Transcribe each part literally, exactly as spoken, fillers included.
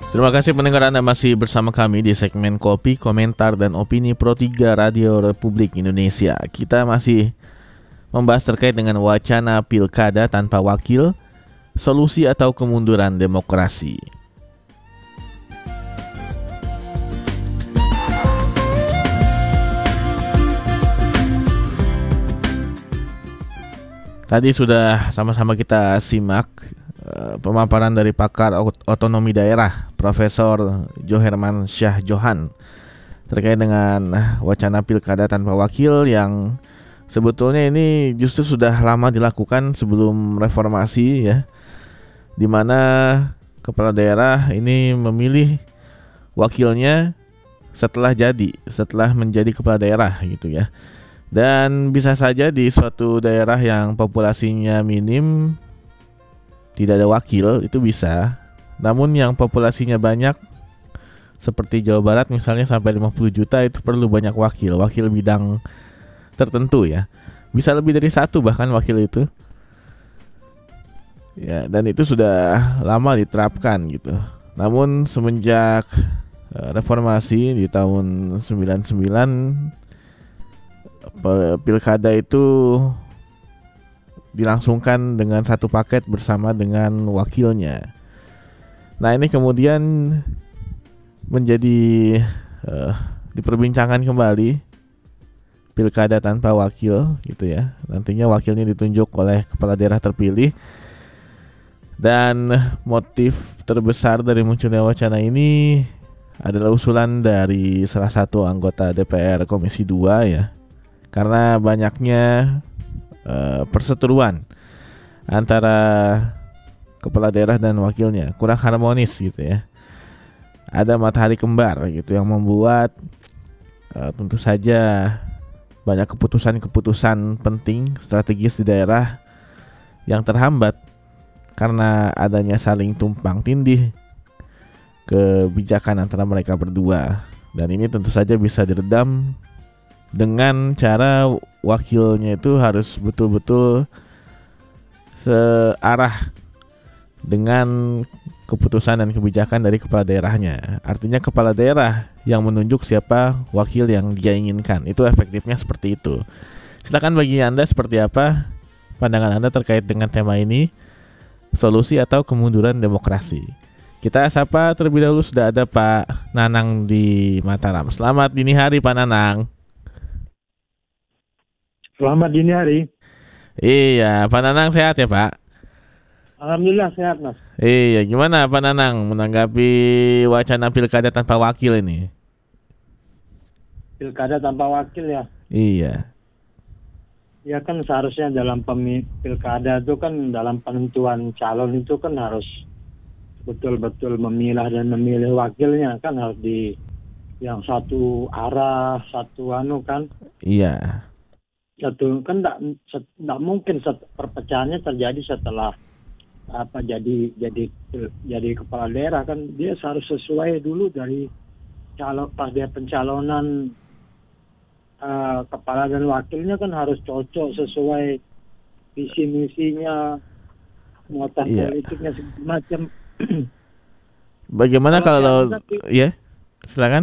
Terima kasih pendengar Anda masih bersama kami di segmen Kopi, Komentar, dan Opini Pro tiga Radio Republik Indonesia. Kita masih membahas terkait dengan wacana pilkada tanpa wakil, solusi atau kemunduran demokrasi. Tadi sudah sama-sama kita simak uh, pemaparan dari pakar otonomi daerah Profesor Joherman Syah Johan terkait dengan wacana pilkada tanpa wakil yang sebetulnya ini justru sudah lama dilakukan sebelum reformasi ya, di mana kepala daerah ini memilih wakilnya setelah jadi, setelah menjadi kepala daerah gitu ya. Dan bisa saja di suatu daerah yang populasinya minim tidak ada wakil, itu bisa. Namun yang populasinya banyak seperti Jawa Barat misalnya sampai lima puluh juta, itu perlu banyak wakil, wakil bidang tertentu ya. Bisa lebih dari satu bahkan wakil itu. Ya, dan itu sudah lama diterapkan gitu. Namun semenjak reformasi di tahun sembilan puluh sembilan, pilkada itu dilangsungkan dengan satu paket bersama dengan wakilnya. Nah, ini kemudian menjadi uh, diperbincangkan kembali pilkada tanpa wakil gitu ya. Nantinya wakilnya ditunjuk oleh kepala daerah terpilih. Dan motif terbesar dari munculnya wacana ini adalah usulan dari salah satu anggota D P R Komisi dua ya. Karena banyaknya uh, perseteruan antara kepala daerah dan wakilnya kurang harmonis gitu ya. Ada matahari kembar gitu yang membuat uh, tentu saja banyak keputusan-keputusan penting strategis di daerah yang terhambat karena adanya saling tumpang tindih kebijakan antara mereka berdua. Dan ini tentu saja bisa diredam dengan cara wakilnya itu harus betul-betul searah dengan keputusan dan kebijakan dari kepala daerahnya. Artinya kepala daerah yang menunjuk siapa wakil yang dia inginkan. Itu efektifnya seperti itu. Silakan bagi Anda seperti apa pandangan Anda terkait dengan tema ini, solusi atau kemunduran demokrasi. Kita sapa terlebih dahulu, sudah ada Pak Nanang di Mataram. Selamat dini hari Pak Nanang. Selamat dini hari. Iya, Pak Nanang sehat ya Pak? Alhamdulillah sehat Mas. Iya, gimana Pak Nanang menanggapi wacana pilkada tanpa wakil ini? Pilkada tanpa wakil ya? Iya. Ya kan seharusnya dalam pemi- pilkada itu kan dalam penentuan calon itu kan harus betul-betul memilah dan memilih wakilnya, kan harus di yang satu arah, satu anu kan? Iya. Satu kan tidak mungkin set, perpecahannya terjadi setelah apa jadi jadi jadi kepala daerah, kan dia harus sesuai dulu dari calon pas dia pencalonan uh, kepala dan wakilnya kan harus cocok sesuai visi misinya, muatan iya. politiknya segala macam. Bagaimana kalau, kalau ya silakan.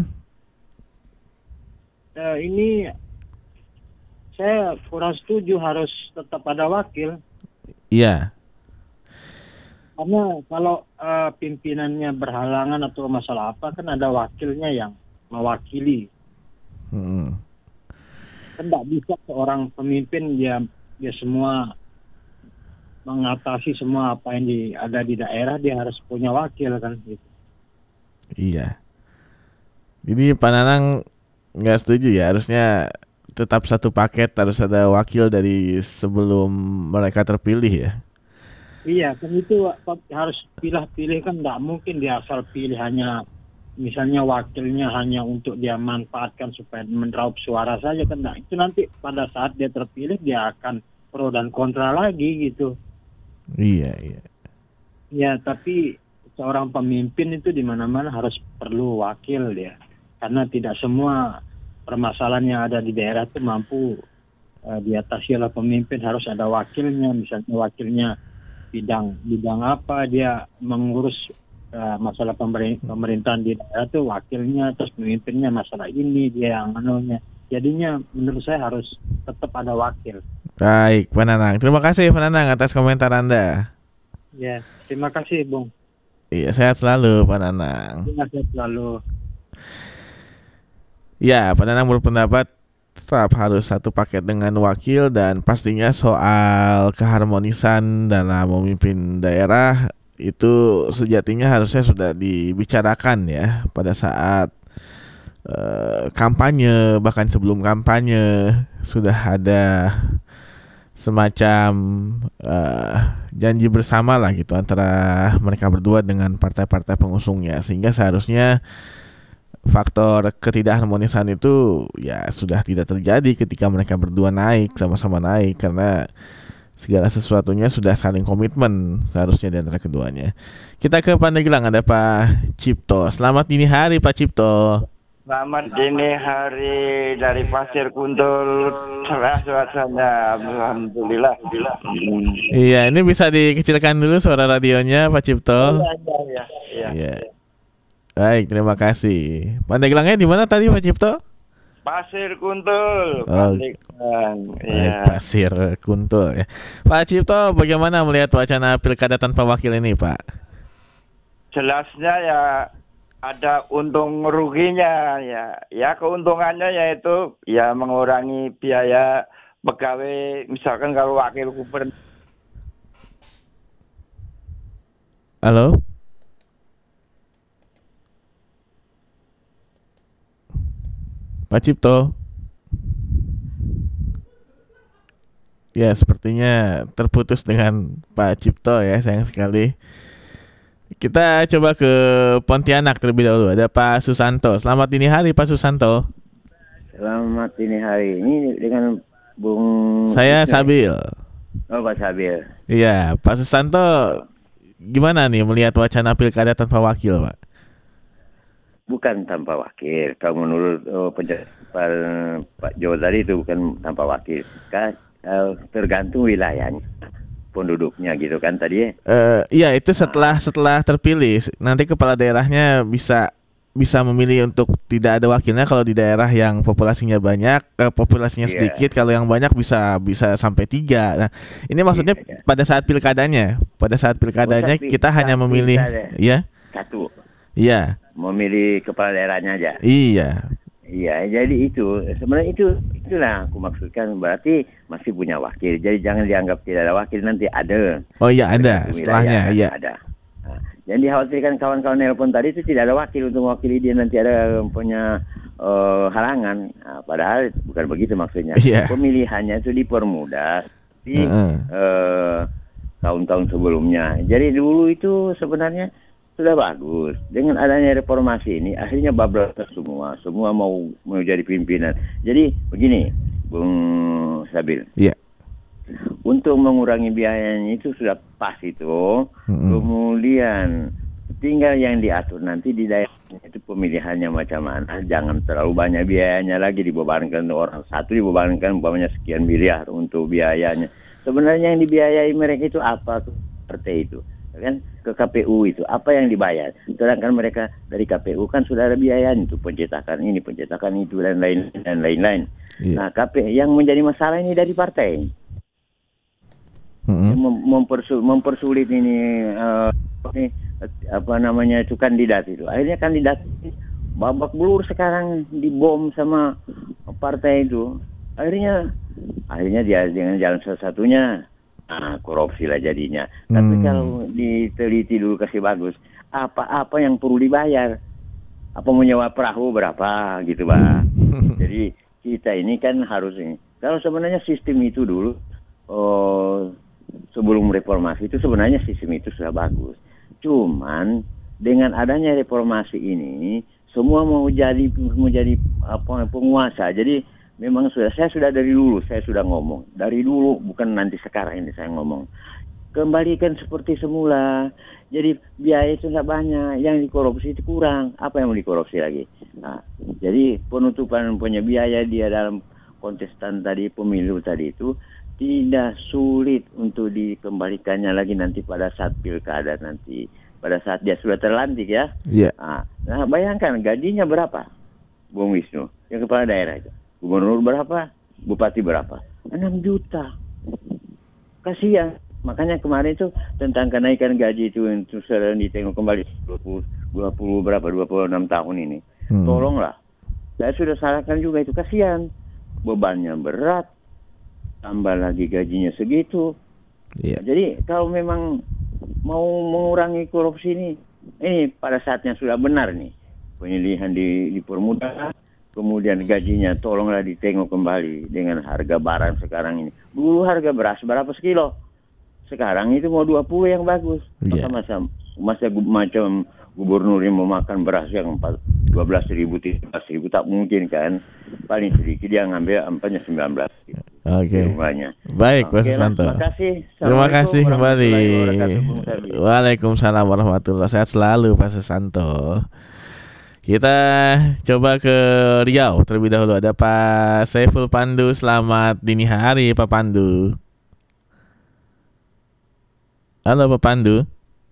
Uh, ini saya kurang setuju harus tetap ada wakil. Iya. Karena kalau uh, pimpinannya berhalangan atau masalah apa, kan ada wakilnya yang mewakili. Hmm. Kan tidak bisa seorang pemimpin dia dia semua mengatasi semua apa yang di, ada di daerah, dia harus punya wakil kan gitu. Iya. Jadi Pak Nanang nggak setuju ya, harusnya tetap satu paket, harus ada wakil dari sebelum mereka terpilih ya. Iya, kan itu harus pilih-pilih, kan tidak mungkin dia asal pilih hanya misalnya wakilnya hanya untuk dia manfaatkan supaya meraup suara saja, kan. Nah, itu nanti pada saat dia terpilih dia akan pro dan kontra lagi gitu. Iya, iya. Ya, tapi seorang pemimpin itu di mana-mana harus perlu wakil dia. Karena tidak semua permasalahan yang ada di daerah itu mampu uh, diatasi oleh pemimpin, harus ada wakilnya. Misalnya wakilnya bidang bidang apa, dia mengurus uh, masalah pemerin- pemerintahan di daerah tuh wakilnya, terus pemimpinnya masalah ini dia yang anunya. Jadinya menurut saya harus tetap ada wakil. Baik, Pak Nanang. Terima kasih Pak Nanang atas komentar Anda. Ya, terima kasih Bung. Iya, sehat selalu Pak Nanang. Terima kasih selalu. Ya, Pak Nanang berpendapat tetap harus satu paket dengan wakil, dan pastinya soal keharmonisan dalam memimpin daerah itu sejatinya harusnya sudah dibicarakan ya pada saat uh, kampanye, bahkan sebelum kampanye sudah ada semacam uh, janji bersama lah gitu antara mereka berdua dengan partai-partai pengusungnya, sehingga seharusnya faktor ketidakharmonisan itu ya sudah tidak terjadi ketika mereka berdua naik, sama-sama naik, karena segala sesuatunya sudah saling komitmen seharusnya di antara keduanya. Kita ke Pandeglang, ada Pak Cipto. Selamat dini hari Pak Cipto. Selamat dini hari dari Pasir Kuntul. Cerah suasananya, alhamdulillah. Hmm. Iya, ini bisa dikecilkan dulu suara radionya Pak Cipto. Iya, iya, iya. Iya. Ya. Baik, terima kasih. Pandeglangnya di mana tadi Pak Cipto? Pasir Kuntul. Oh. Pandeglang. Iya. Pasir Kuntul ya. Pak Cipto, bagaimana melihat wacana pilkada tanpa wakil ini, Pak? Jelasnya ya ada untung ruginya ya. Ya keuntungannya yaitu ya mengurangi biaya pegawai, misalkan kalau wakil gubernur. Halo? Pak Cipto. Ya, sepertinya terputus dengan Pak Cipto ya, sayang sekali. Kita coba ke Pontianak terlebih dahulu. Ada Pak Susanto. Selamat dini hari Pak Susanto. Selamat dini hari. Ini dengan Bung... Saya Sabil. Oh, Pak Sabil. Iya, Pak Susanto, gimana nih melihat wacana pilkada tanpa wakil, Pak? Bukan tanpa wakil. Kalau menurut oh, penjelasan Pak Jawa tadi itu bukan tanpa wakil. Kan uh, tergantung wilayahnya, penduduknya gitu kan tadi. Uh, iya, itu setelah setelah terpilih nanti kepala daerahnya bisa bisa memilih untuk tidak ada wakilnya kalau di daerah yang populasinya banyak, eh, populasinya Yeah. sedikit. Kalau yang banyak bisa bisa sampai tiga. Nah, ini maksudnya Yeah, yeah. pada saat pilkadanya, pada saat pilkadanya Oh, tapi kita hanya saat memilih, pilkada. ya, Satu, iya, memilih kepala daerahnya aja. iya, Iya, jadi itu sebenarnya itu itulah aku maksudkan, berarti masih punya wakil. Jadi jangan dianggap tidak ada wakil, nanti ada. oh iya ada, Tergantung setelahnya, wilayah, iya. ada. Nah, yang dikhawatirkan kawan-kawan nelpon tadi itu tidak ada wakil untuk mewakili dia, nanti ada punya uh, halangan. Nah, padahal bukan begitu maksudnya. Iya. Pemilihannya itu dipermudah di Heeh. uh, tahun-tahun sebelumnya. Jadi dulu itu sebenarnya sudah bagus. Dengan adanya reformasi ini, akhirnya bablas semua. Semua mau mau jadi pimpinan. Jadi begini, Bung Sabil. Iya. Untuk mengurangi biayanya itu sudah pas itu. Mm-mm. Kemudian tinggal yang diatur nanti di daerah itu pemilihannya macam mana. Jangan terlalu banyak biayanya lagi dibebankan orang satu, dibebankan umpamanya sekian miliar untuk biayanya. Sebenarnya yang dibiayai mereka itu apa tuh? Partai itu kan ke K P U itu apa yang dibayar, sedangkan mereka dari K P U kan sudah ada biaya itu pencetakan ini, pencetakan itu dan lain dan lain-lain. Iya. Nah, K P U yang menjadi masalah ini dari partai. Mm-mm. Mem- mempersu- mempersulit ini, uh, ini apa namanya itu kandidat itu. Akhirnya kandidat babak belur sekarang dibom sama partai itu. Akhirnya akhirnya dia dengan jalan satu-satunya nah, korupsi lah jadinya. Tapi Hmm. kalau diteliti dulu kasih bagus, apa-apa yang perlu dibayar, apa menyewa perahu berapa gitu, Pak. Jadi kita ini kan harus ini. Kalau sebenarnya sistem itu dulu, oh, sebelum reformasi itu sebenarnya sistem itu sudah bagus. Cuman dengan adanya reformasi ini, semua mau jadi mau jadi apa penguasa. Jadi memang sudah, saya sudah dari dulu, saya sudah ngomong. Dari dulu, bukan nanti sekarang ini saya ngomong. Kembalikan seperti semula. Jadi biaya itu tidak banyak, yang dikorupsi itu kurang. Apa yang mau dikorupsi lagi? Nah, jadi penutupan punya biaya dia dalam kontestan tadi, pemilu tadi itu, tidak sulit untuk dikembalikannya lagi nanti pada saat pilkada nanti. pada saat dia sudah terlantik ya. Iya. Nah, nah bayangkan gajinya berapa, Bung Wisnu, yang kepala daerah itu. Gubernur berapa, bupati berapa? enam juta. Kasihan. Makanya kemarin itu tentang kenaikan gaji itu untuk sering ditengok kembali dua puluh, dua puluh berapa, dua puluh enam tahun ini. Hmm. Tolonglah. Saya sudah salahkan juga itu, kasihan. Bebannya berat, tambah lagi gajinya segitu. Yeah. Jadi kalau memang mau mengurangi korupsi ini, ini pada saatnya sudah benar nih. Pemilihan di, dipermudah, kemudian gajinya tolonglah ditengok kembali dengan harga barang sekarang ini. Dulu harga beras berapa sekilo? Sekarang itu mau dua puluh yang bagus. Yeah. Masa masa macam gubernur yang mau makan beras yang dua belas ribu, tiga belas ribu, tak mungkin kan. Paling sedikit dia ngambil empatnya sembilan belas ribu. Oke. Okay. Baik, Pak Susanto. Terima kasih. Terima kasih kembali. Waalaikumsalam warahmatullahi wabarakatuh. Sehat selalu Pak Susanto. Kita coba ke Riau terlebih dahulu. Ada Pak Saiful Pandu. Selamat dini hari Pak Pandu. Halo Pak Pandu.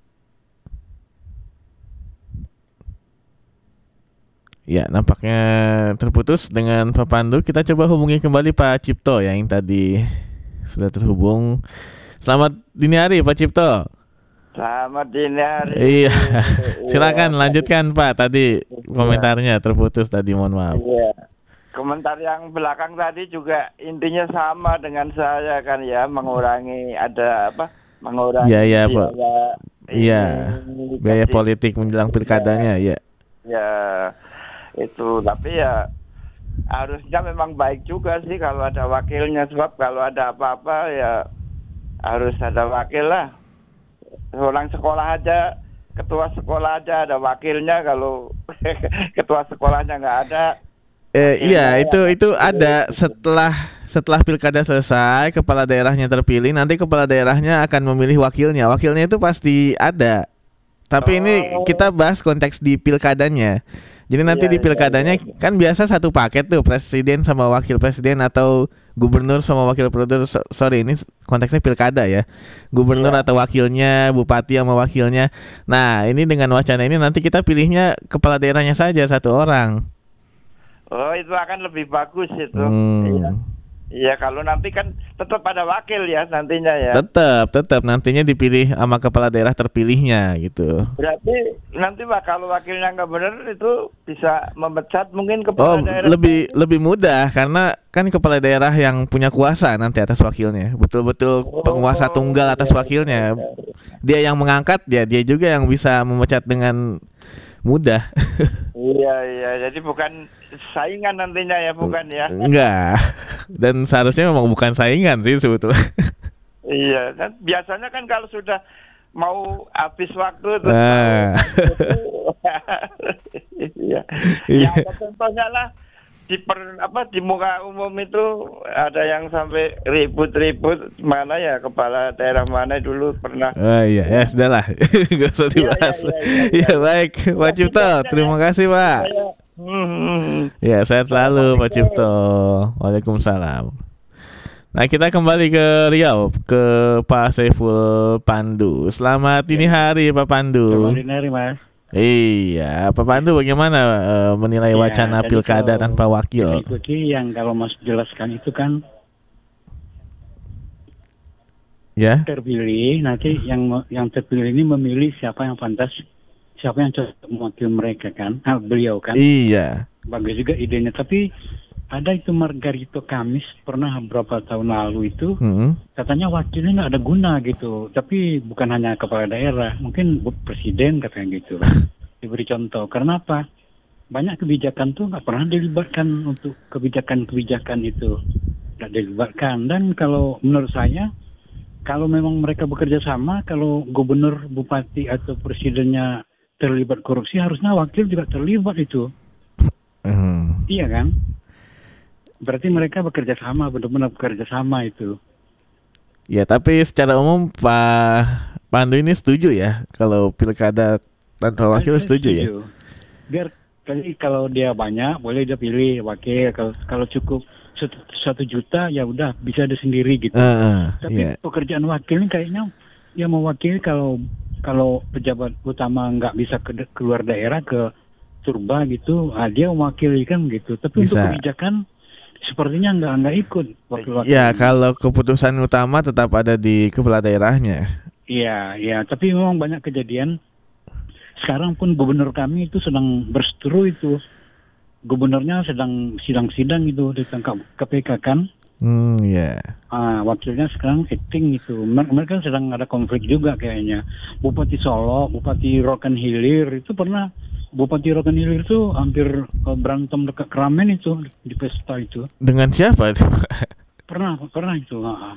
Ya, nampaknya terputus dengan Pak Pandu. Kita coba hubungi kembali Pak Cipto ya, yang tadi sudah terhubung. Selamat dini hari Pak Cipto. Selamat dini hari. Iya. Silakan lanjutkan Pak. Tadi komentarnya terputus tadi, mohon maaf. Iya. Komentar yang belakang tadi juga intinya sama dengan saya kan ya, mengurangi ada apa? Mengurangi ya, ya, biaya. Iya. Biaya politik menjelang pilkadanya, ya. Ya. Itu, tapi ya harusnya memang baik juga sih kalau ada wakilnya, sebab kalau ada apa-apa ya harus ada wakil lah. Orang sekolah aja, ketua sekolah aja ada wakilnya, kalau ketua sekolahnya nggak ada. Eh, iya, itu itu ada setelah setelah pilkada selesai, kepala daerahnya terpilih, nanti kepala daerahnya akan memilih wakilnya. Wakilnya itu pasti ada. Tapi oh. ini kita bahas konteks di pilkadanya. Jadi nanti iya, di pilkadanya iya, iya. kan biasa satu paket tuh, presiden sama wakil presiden atau gubernur sama wakil gubernur. Sorry, ini konteksnya pilkada ya. Gubernur iya. atau wakilnya, bupati sama wakilnya. Nah, ini dengan wacana ini nanti kita pilihnya kepala daerahnya saja satu orang. Oh, itu akan lebih bagus itu. Hmm. Iya. Iya, kalau nanti kan tetap ada wakil ya nantinya ya. Tetap, tetap nantinya dipilih sama kepala daerah terpilihnya gitu. Berarti nanti Pak, kalau wakilnya nggak benar itu bisa memecat mungkin kepala oh, daerah. lebih lebih mudah karena kan kepala daerah yang punya kuasa nanti atas wakilnya. Betul-betul oh, penguasa tunggal atas iya, wakilnya. Iya, iya. Dia yang mengangkat, dia dia juga yang bisa memecat dengan mudah. Iya, iya. Jadi bukan saingan nantinya ya, bukan ya? Enggak. Dan seharusnya memang bukan saingan sih sebetulnya. Iya, kan biasanya kan kalau sudah mau habis waktu terus nah. Iya. Ya, contohnya lah di per, apa di muka umum itu ada yang sampai ribut-ribut, mana ya kepala daerah mana dulu pernah. Oh iya, ya sudahlah. Enggak usah dibahas. Iya, ya, ya, ya, ya. Ya, baik, Pak Cipto. Terima kasih, Pak. Ya, Hmm. Ya, sehat selalu Pak Cipto. Waalaikumsalam. Nah, kita kembali ke Riau, ke Pak Saiful Pandu. Selamat dini hari Pak Pandu. Selamat dini hari Mas. Iya, Pak Pandu bagaimana uh, menilai ya, wacana pilkada tanpa wakil? Ikuti yang kalau Mas jelaskan itu kan ya terpilih, nanti yang yang terpilih ini memilih siapa yang pantas, siapa yang cocok mewakil mereka kan, nah, beliau kan. Iya. Bagus juga idenya, tapi ada itu Margarito Kamis pernah beberapa tahun lalu itu hmm. katanya wakilnya nggak ada guna gitu, tapi bukan hanya kepala daerah, mungkin presiden katanya gitu. Diberi contoh, karena apa? Banyak kebijakan tuh nggak pernah dilibatkan untuk kebijakan-kebijakan itu, nggak dilibatkan. Dan kalau menurut saya, kalau memang mereka bekerja sama, kalau gubernur, bupati atau presidennya terlibat korupsi, harusnya wakil juga terlibat itu. Hmm. Iya kan? Berarti mereka bekerja sama, benar-benar bekerja sama itu. Ya, tapi secara umum Pak Pandu ini setuju ya kalau pilkada tanpa wakil, setuju, setuju ya? Biar kali kalau dia banyak boleh dia pilih wakil, kalau kalau cukup satu, satu juta ya udah bisa dia sendiri gitu. Uh, uh, tapi yeah. pekerjaan wakil ini kayaknya yang mewakili kalau kalau pejabat utama nggak bisa ke, keluar daerah ke Surba gitu, ah, dia mewakili kan gitu. Tapi Bisa. untuk kebijakan sepertinya nggak nggak ikut wakil-wakil. Ya, kalau keputusan utama tetap ada di kepala daerahnya. Iya, iya. Tapi memang banyak kejadian. Sekarang pun gubernur kami itu sedang berseteru itu. Gubernurnya sedang sidang-sidang itu ditangkap K P K kan. Hmm, ya. Ah, wakilnya sekarang acting itu. Mer- Mereka sedang ada konflik juga kayaknya. Bupati Solo, Bupati Rokan Hilir itu pernah. Bupati Rokan Hilir itu hampir uh, berantem dekat Kramen itu di pesta itu. Dengan siapa itu? Pernah, pernah itu. Ah.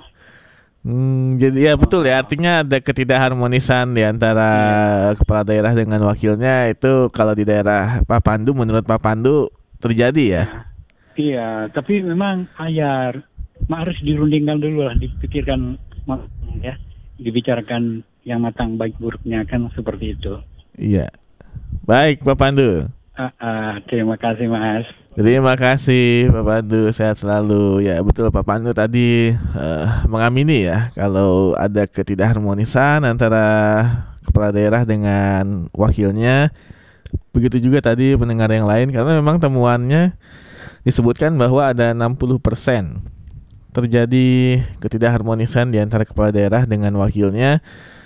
Hmm, jadi ya betul ya, artinya ada ketidakharmonisan di antara kepala daerah dengan wakilnya. Itu kalau di daerah Pak Pandu, menurut Pak Pandu terjadi ya. Iya, tapi memang ayar harus dirundingkan dulu lah, dipikirkan matang ya, dibicarakan yang matang baik buruknya kan seperti itu. Iya. Baik Pak Pandu. Ah, ah, terima kasih Mas. Terima kasih Pak Pandu, sehat selalu. Ya betul, Pak Pandu tadi eh, mengamini ya kalau ada ketidakharmonisan antara kepala daerah dengan wakilnya. Begitu juga tadi pendengar yang lain, karena memang temuannya disebutkan bahwa ada enam puluh persen terjadi ketidakharmonisan di antara kepala daerah dengan wakilnya,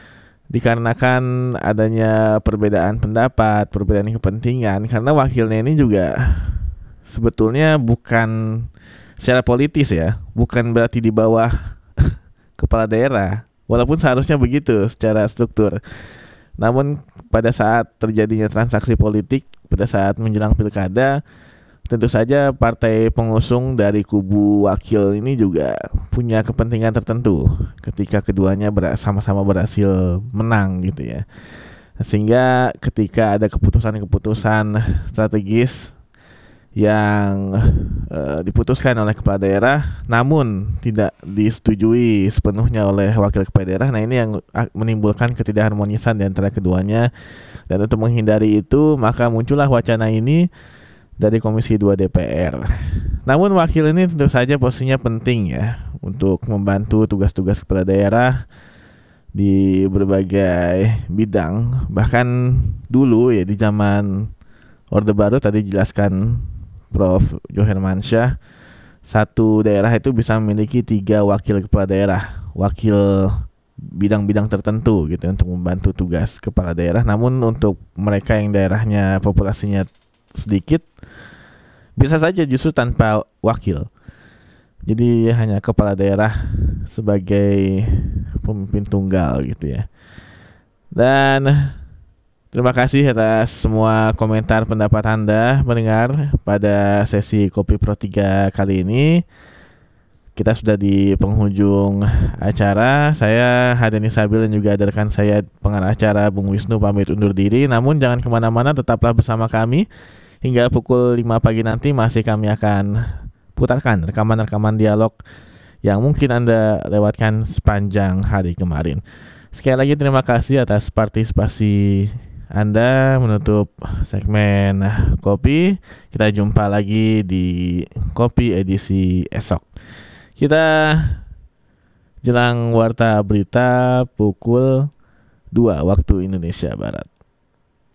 dikarenakan adanya perbedaan pendapat, perbedaan kepentingan. Karena wakilnya ini juga sebetulnya bukan secara politis ya, bukan berarti di bawah kepala daerah, walaupun seharusnya begitu secara struktur. Namun pada saat terjadinya transaksi politik, pada saat menjelang pilkada, tentu saja partai pengusung dari kubu wakil ini juga punya kepentingan tertentu ketika keduanya ber- sama-sama berhasil menang gitu ya. Sehingga ketika ada keputusan-keputusan strategis yang uh, diputuskan oleh kepala daerah namun tidak disetujui sepenuhnya oleh wakil kepala daerah, nah ini yang menimbulkan ketidakharmonisan di antara keduanya. Dan untuk menghindari itu, maka muncullah wacana ini dari Komisi dua D P R. Namun wakil ini tentu saja posisinya penting ya untuk membantu tugas-tugas kepala daerah di berbagai bidang. Bahkan dulu ya di zaman Orde Baru tadi dijelaskan Profesor Johermansyah, satu daerah itu bisa memiliki tiga wakil kepala daerah, wakil bidang-bidang tertentu gitu untuk membantu tugas kepala daerah. Namun untuk mereka yang daerahnya populasinya sedikit, bisa saja justru tanpa wakil. Jadi hanya kepala daerah sebagai pemimpin tunggal gitu ya. Dan terima kasih atas semua komentar pendapat Anda pendengar pada sesi Kopi Pro tiga kali ini. Kita sudah di penghujung acara. Saya Hadeni Sabil dan juga ada rekan saya pengarah acara Bung Wisnu pamit undur diri. Namun jangan kemana-mana, tetaplah bersama kami. Hingga pukul lima pagi nanti masih kami akan putarkan rekaman-rekaman dialog yang mungkin Anda lewatkan sepanjang hari kemarin. Sekali lagi terima kasih atas partisipasi Anda menutup segmen Kopi. Kita jumpa lagi di Kopi edisi esok. Kita jelang warta berita pukul dua waktu Indonesia Barat.